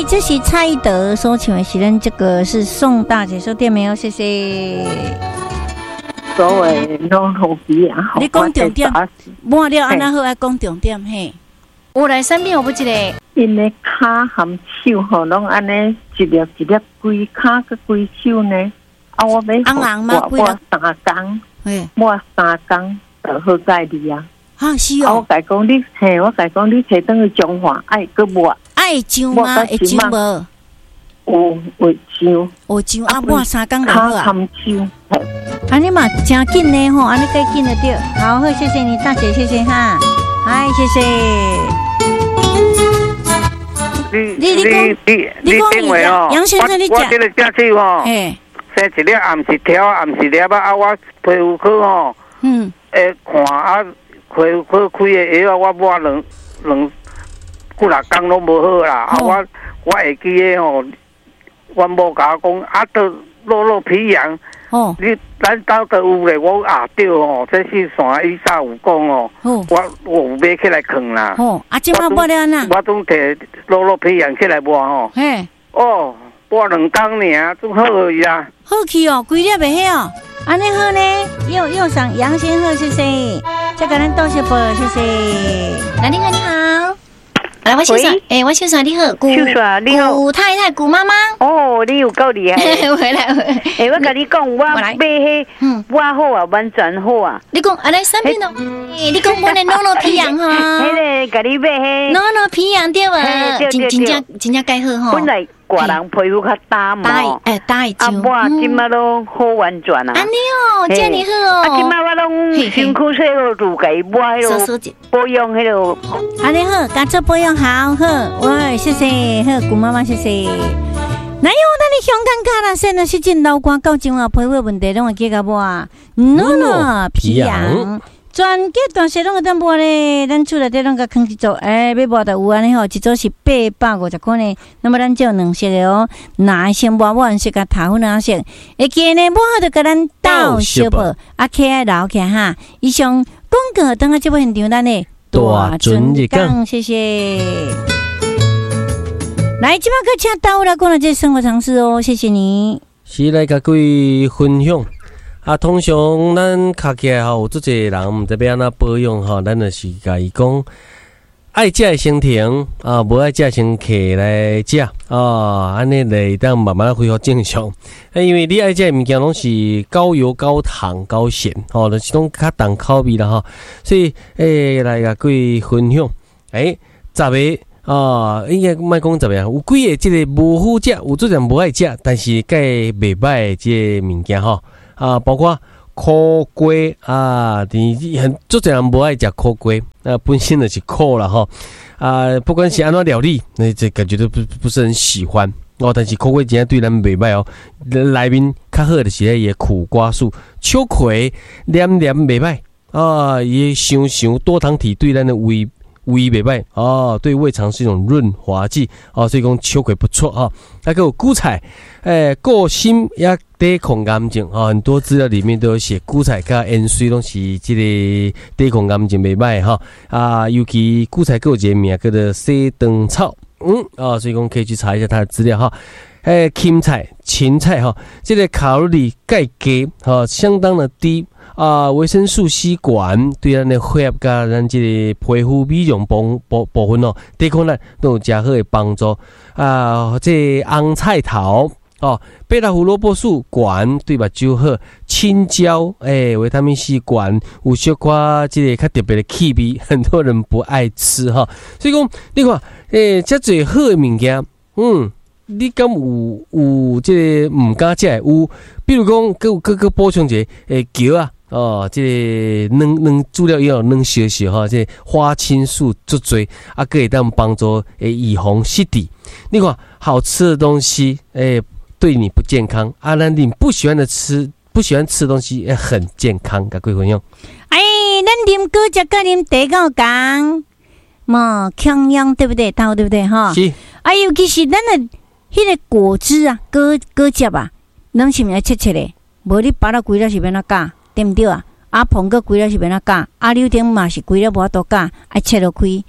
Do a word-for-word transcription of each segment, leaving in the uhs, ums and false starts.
这是蔡依德所唱的是咱这个是宋大姐收店没有？谢谢。 所谓拢好比啊， 你讲重点，满了安那好爱讲重点嘿。有来三遍我不记得。 因的骹含手吼，拢安尼一粒一粒规骹个规手呢。啊，我要红红吗？ 我三工，我三工就好在你啊。 啊是哦。 啊，我甲讲你，嘿，我甲讲你摕转去中华，爱个抹。 爱酱吗？会酱无？ 有有酱， 有酱啊！抹三工就好啊。 含手， 安尼嘛，真紧呢吼，安尼该紧得着。好，好，谢谢你大姐，谢谢哈。哎，谢谢。 你你你你你认为哦？ 杨先生，你讲。 我这个假期哦， 哎， 生一粒也毋是条，也毋是粒啊！啊，我皮肤科哦，嗯，诶，看啊，皮肤科开的药，我抹两两几六工拢无好啦。啊，我我会记的哦，阮某甲我讲啊，都落落皮痒。哦，你咱兜都有咧，我压着哦，这是山医生有讲哦，我我有买起来啃啦。哦， 啊，即马抹了呐？ 我总摕落落皮痒起来抹吼。嘿，哦，抹两工尔，总好而已啊。 好去哦，规粒袂迄哦，安尼好呢，又又上杨先好，谢谢，再给咱多谢啵，谢谢。来，你好，你好。来，我秀嫂，哎、欸，我秀嫂你好， 秀嫂你好， 古太太，古妈妈。 哦，你有够厉害！ 回来回来，哎、 欸，我跟你讲，我买迄，嗯，我好啊，完全好啊。 你讲，啊，来三片哦，欸、你讲我的诺诺皮痒哈， 迄个跟你买迄诺诺皮痒对无？真真正真正介好哈。 本来寡人皮肤较淡嘛， 哎，淡一点。啊，我今麦都好完全啊。 安尼哦，这样好哦。 啊，今麦我拢辛苦说个就给抹迄个保养迄个。 安尼好，加做保养好好，喂，谢谢，好，古妈妈谢谢。哪有那你香港卡啦？现在是真老瓜到今啊，皮肤问题拢会解决无啊？诺诺皮痒，全家大小拢会当无咧。咱厝内底拢甲扛去做，哎，要无就有安尼吼，一组是八百五十块呢。那么咱就有两色的哦，哪先抹抹颜色甲头粉蓝色，会记呢抹好就甲咱倒小泡，啊，起来留起哈。以上广告等下节目现场，咱呢大准日讲，谢谢。来，今麦克请到来讲了这生活常识哦，谢谢你。 是来甲各位分享啊，通常咱卡起来吼，有足侪人毋知要安怎保养吼，咱就是甲伊讲，爱食的先停啊，无爱食先客来食啊，安尼来当慢慢恢复正常。啊，因为你爱食的物件拢是高油、高糖、高咸，吼、哦，就是种较重口味啦吼，所以诶、欸，来甲各位分享，诶、欸，十个。啊，应该莫讲怎么样？有几个即个无好食，有做人无爱食，但是介袂歹的即个物件吼啊，包括苦瓜啊，你很做人无爱食苦瓜，那、啊、本身就是苦啦吼啊，不管是安怎料理，那这感觉都不不是很喜欢哦。但是苦瓜真对咱袂歹哦，内面较好的是迄个苦瓜素，秋葵黏黏袂歹啊，伊伤伤多糖体对咱的胃。胃袂歹哦，对胃肠是一种润滑剂哦，所以讲秋葵不错哈。还有菇菜，诶，够心也抵抗癌症啊，很多资料里面都有写菇菜加盐水拢是这个抵抗癌症袂歹哈啊，尤其菇菜还有一个名叫做西藤草，嗯啊，所以讲可以去查一下它的资料哈。诶，芹菜、芹菜哈，这个卡路里钙低哈，相当的低。啊，维生素 C 管对咱的血液甲咱这个皮肤美容部部部分哦，抵抗力都有较好的帮助。啊，这红菜头哦，贝塔胡萝卜素管对目睭好，青椒诶，维他命 C 管有小可这个较特别的气味，很多人不爱吃哈。所以讲，你看诶，遮侪好的物件，嗯。你敢有有这个唔敢食的有，比如讲，各各个补充一个诶桥啊，哦，这个软软煮了以后软烧烧哈，这花青素足多，啊，可以当帮助诶预防湿疹。你看好吃的东西，诶，对你不健康，啊，那你不喜欢的吃，不喜欢吃的东西也很健康，甲各位朋友。 哎，咱啉果汁甲啉茶够共，嘛抗氧对不对？到对不对哈？是。啊，尤其是咱的。迄个果汁啊，果果汁啊，咱是毋是切切的？无你拔了规了是变哪教，对毋对啊？啊，碰个规了是变哪教？啊，柳丁嘛是规了无法度教，爱切落开。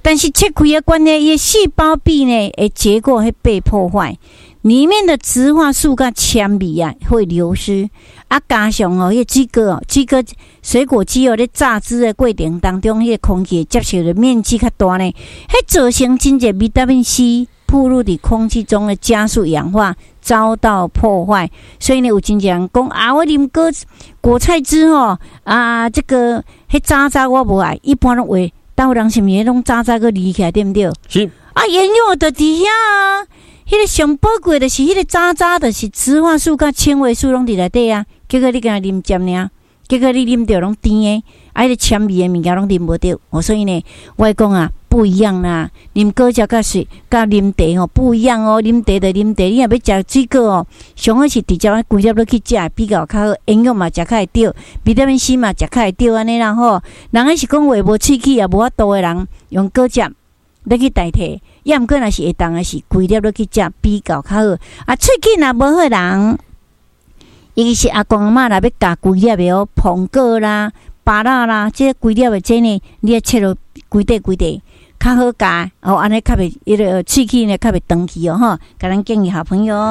但是切开的关呢，伊细胞壁呢，诶，结构会被破坏，里面的植化素跟纤维啊会流失。啊，加上哦，迄几个哦，几个水果肌哦，咧榨汁的过程当中，迄个空气接受的面积较大呢，迄造成真侪维他命 C 暴露伫空气中的加速氧化，遭到破坏。所以呢，有真侪人讲啊，我啉果果菜汁吼啊，这个迄渣渣我无爱，一般拢话，倒人是毋是迄种渣渣个离起来，对毋对？ 是啊，原料就伫遐啊。迄个上宝贵的是迄个渣渣的，是植化素甲纤维素拢伫内底啊。结果你甲啉汁尔，结果你啉着拢甜的，啊，迄个纤维的物件拢啉无着。哦，所以呢，我会讲啊，不一样啦。啉果汁甲水甲啉茶吼不一样哦。啉茶就啉茶，你若要食水果哦，上好是直接规粒落去食，比较较好，营养嘛食较会着，维他命 C 嘛食较会着安尼啦吼。人迄是讲话无喙齿也无法度的人，用果汁来去代替。也毋过若是会当的是规粒落去食比较较好。啊，喙齿若无好人，伊是阿公阿嬷若要加规粒的哦，苹果啦、芭乐啦，即个规粒的这呢，你要切落规块规块，较好加哦，安尼较袂迄个喙齿呢较袂长去哦吼。甲咱建议好朋友，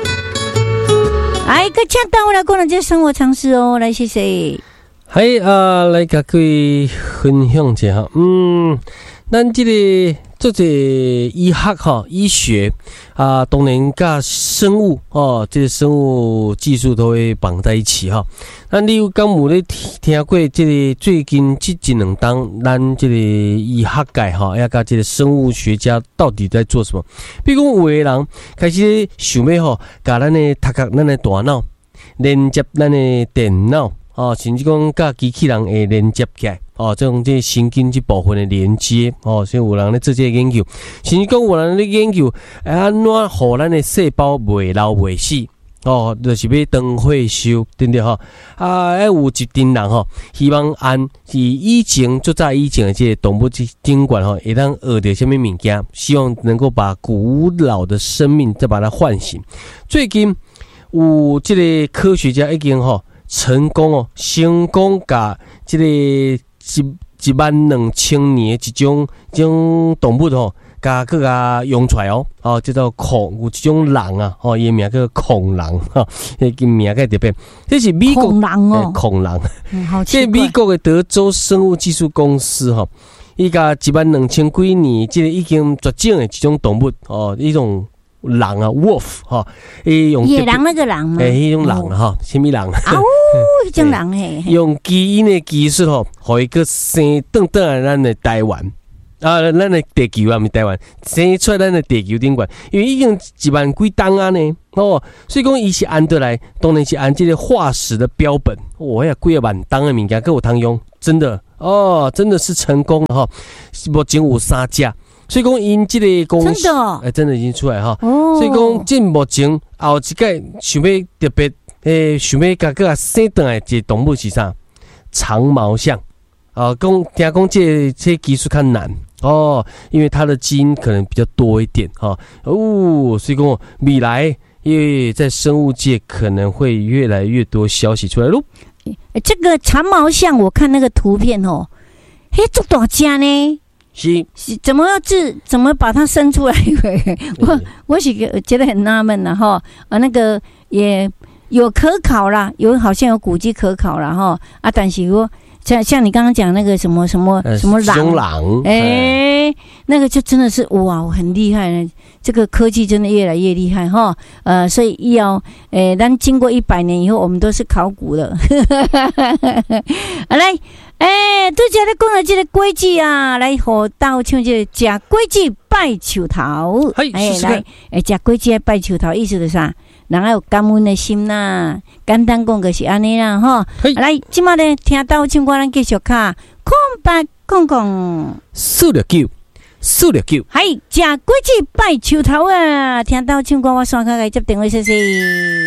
来，个请到我来讲咱这生活常识哦，来谢谢。 嗨啊，来甲各位分享一下，嗯，咱这个。做这医学哈，医学啊，当然甲生物哦，这个生物技术都会绑在一起哈。那你有敢有咧听过这个最近这一两当咱这个医学界哈，也甲这个生物学家到底在做什么？比如讲有的人开始想要吼，甲咱的头壳、咱的大脑连接咱的电脑哦，甚至讲甲机器人会连接起来。哦，这种这神经这部分的连接哦，所以有人咧做这个研究，甚至讲有人咧研究，安怎互咱的细胞袂老袂死哦，就是要长岁寿，对不对吼？啊，有一群人吼，希望按是以前就在以前的这个动物经管吼，会当学到什么物件，希望能够把古老的生命再把它唤醒。最近有这个科学家已经吼成功哦，成功甲这个。一一万两千年一种这种动物吼，甲佮甲用出来哦，哦，叫做恐有一种狼啊，哦，伊名叫恐狼哈，伊个名个特别，这是美国恐狼哦， 恐狼， 嗯，好奇怪。 这美国的德州生物技术公司哈，伊甲一万两千几年，这个已经绝种的一种动物哦，一种。狼啊 ，wolf 哈，伊用野狼那个狼吗？ 诶，迄种狼哈，什么狼？ 啊呜，迄种狼嘿。 用基因的技术吼，互伊个生转转来咱的台湾啊，咱的地球啊，毋是台湾，生出来咱的地球顶管，因为已经一万几当啊呢，哦，所以讲伊是按得来，当然是按这个化石的标本，哦，呀，几万当的物件，各有通用，真的哦，真的是成功了哈，目前有三只。所以讲，因这个公司， 真的，哎、 欸，真的已经出来哈。 哦， 所以讲，这目前后一届想要特别，诶、欸，想要甲个生蛋的这动物是啥？长毛象。啊，讲听讲这这技术较难哦，因为它的基因可能比较多一点哈。哦，所以讲未来，因为在生物界可能会越来越多消息出来喽。 这个长毛象，我看那个图片哦，嘿，这大只呢。 是, 是怎么要治？怎么把它生出来？我我是觉得很纳闷了哈。啊，那个也有可考啦，有好像有古迹可考啦哈。啊，但是我像像你刚刚讲那个什么什么、呃、什么狼， 凶狼， 哎、欸，那个就真的是哇，很厉害呢。这个科技真的越来越厉害哈。呃，所以要诶，咱、欸、经过一百年以后，我们都是考古了。来。哎，拄则咧讲了这个规矩啊，来互斗唱这个食规矩拜树头。 哎， 来，哎，食规矩拜树头，意思是啥？人要有感恩的心啦。简单讲就是安尼啦，吼。来，即马咧听斗唱歌，咱继续卡空白空空。 四六九，四六九。 嗨，食规矩拜树头啊！听斗唱歌，我线卡来接电话，谢谢。